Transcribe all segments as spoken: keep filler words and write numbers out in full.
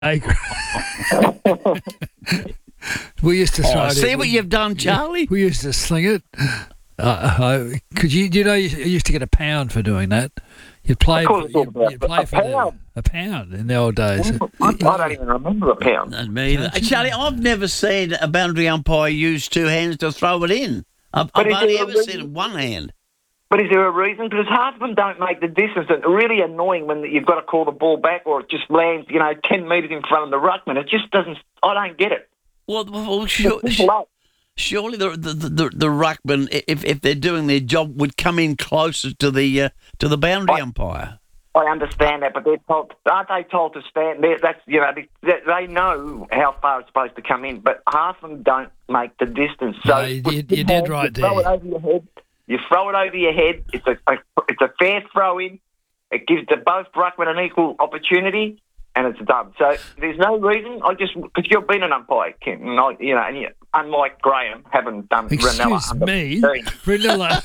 acre. We used to throw Oh, it see in. what you've done, Charlie? We used to sling it. Uh, Could you, you know, you used to get a pound for doing that. You'd play, Of course it's all you'd, about you'd play a for the, pound. a pound in the old days. I, I don't even remember a pound. Not me either. Don't you? Charlie, I've never seen a boundary umpire use two hands to throw it in. I've, But I've is only there a ever reason- seen one hand. But is there a reason? Because half of them don't make the distance. It's really annoying when you've got to call the ball back or it just lands, you know, ten metres in front of the ruckman. It just doesn't. I don't get it. Well, well sure, It's simple as. surely the the, the the ruckman, if if they're doing their job, would come in closer to the uh, to the boundary I- umpire. I understand that, but they're told, aren't they told to stand there? That's, you know, they, they know how far it's supposed to come in, but half of them don't make the distance. So No, you- with you- the you did hand, right you throw there. it over your head. You throw it over your head. It's a, a it's a fair throw in. It gives to both ruckmen an equal opportunity, and it's done. So there's no reason. I just because you've been an umpire, Ken, and I, you know, and you, unlike Graham, haven't done Ranella Excuse under me, thirteen. Ranella.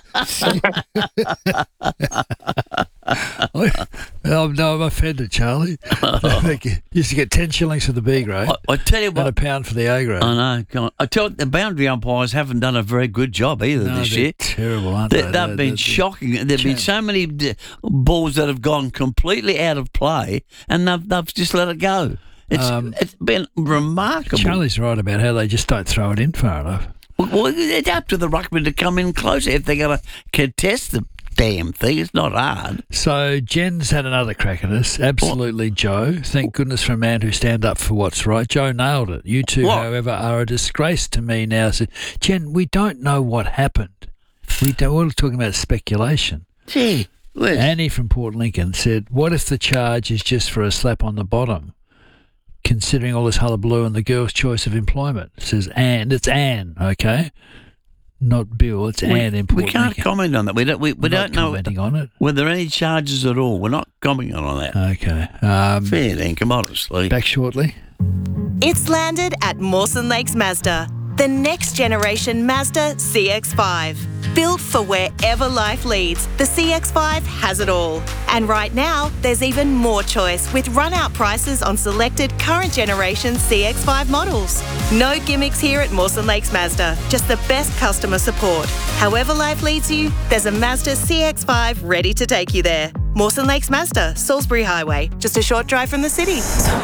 Oh, no, I'm offended, Charlie. Thank you. Used to get ten shillings for the B grade I, I tell you and a what, pound for the A grade. I know. Come on. I tell you, the boundary umpires haven't done a very good job either No, this they're year. terrible, aren't They, they? they've They're- been they're- shocking. There've been so many d- balls that have gone completely out of play, and they've, they've just let it go. It's Um, it's been remarkable. Charlie's right about how they just don't throw it in far enough. Well, well, it's up to the ruckman to come in closer if they're going to contest the damn thing. It's not hard. So Jen's had another crack at us. Absolutely, Joe. Thank goodness for a man who stand up for what's right. Joe nailed it. You two, What? however, are a disgrace to me now. So, Jen, we don't know what happened. We don't, we're talking about speculation. Gee, whiz. Annie from Port Lincoln said, what if the charge is just for a slap on the bottom, considering all this hullabaloo and the girl's choice of employment? Says Anne. It's Anne, okay? Not Bill. It's we, Anne in Port we can't Lincoln. comment on that. We don't. We, we We're don't not know commenting on it. were there any charges at all. We're not commenting on that. Okay. Um, Fair dinkum, honestly. back shortly. It's landed at Mawson Lakes Mazda, the next generation Mazda C X five. Built for wherever life leads, the C X five has it all. And right now, there's even more choice with run-out prices on selected current generation C X five models. No gimmicks here at Mawson Lakes Mazda, just the best customer support. However life leads you, there's a Mazda C X five ready to take you there. Mawson Lakes Mazda, Salisbury Highway, just a short drive from the city.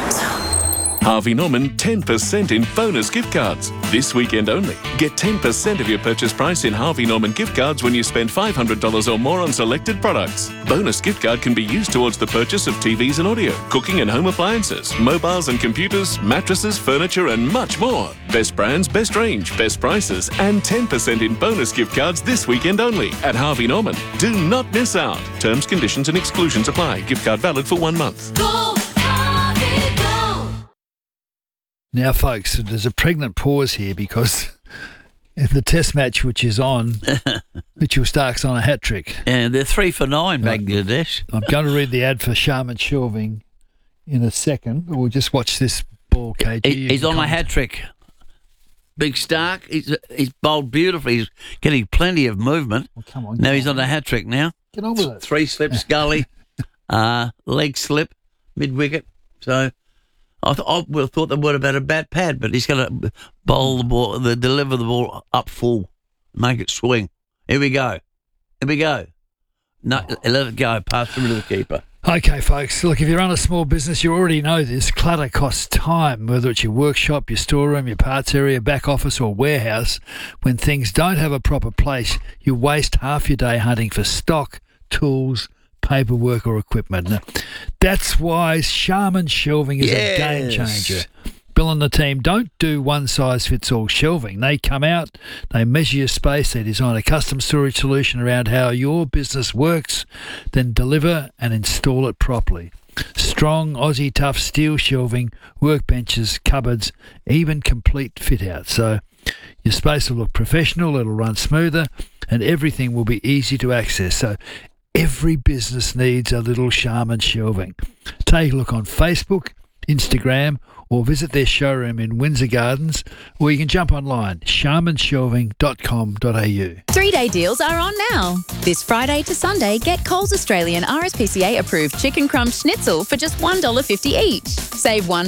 Harvey Norman ten percent in bonus gift cards. This weekend only. Get ten percent of your purchase price in Harvey Norman gift cards when you spend five hundred dollars or more on selected products. Bonus gift card can be used towards the purchase of T Vs and audio, cooking and home appliances, mobiles and computers, mattresses, furniture and much more. Best brands, best range, best prices and ten percent in bonus gift cards this weekend only at Harvey Norman. Do not miss out. Terms, conditions and exclusions apply. Gift card valid for one month. Go, Harvey, go! Now, folks, there's a pregnant pause here because if the test match which is on, Mitchell Stark's on a hat trick. And they're three for nine, Right. Bangladesh. I'm going to read the ad for Sharman Shelving in a second, but we'll just watch this ball, K G. He, he's on a hat trick. Big Stark, he's he's bowled beautifully. He's getting plenty of movement. Well, come on. Now get he's on a hat trick now. Get on with it. Three slips, gully, uh, leg slip, mid wicket. So I, th- I would have thought they would have had a bat pad, but he's going to bowl the ball, the, deliver the ball up full, make it swing. Here we go. Here we go. No, let it go. Pass it to the keeper. Okay, folks, look, if you run a small business, you already know this. Clutter costs time, whether it's your workshop, your storeroom, your parts area, back office or warehouse. When things don't have a proper place, you waste half your day hunting for stock, tools, paperwork or equipment. Now, that's why Sharman Shelving is Yes. a game changer. Bill and the team don't do one-size-fits-all shelving. They come out, they measure your space, they design a custom storage solution around how your business works, then deliver and install it properly. Strong, Aussie tough steel shelving, workbenches, cupboards, even complete fit-out. So your space will look professional, it'll run smoother, and everything will be easy to access. So every business needs a little Sharman Shelving. Take a look on Facebook Instagram, or visit their showroom in Windsor Gardens, or you can jump online, sharman shelving dot com dot a u. Three-day deals are on now. This Friday to Sunday, get Coles Australian R S P C A approved chicken crumb schnitzel for just one dollar fifty each. Save one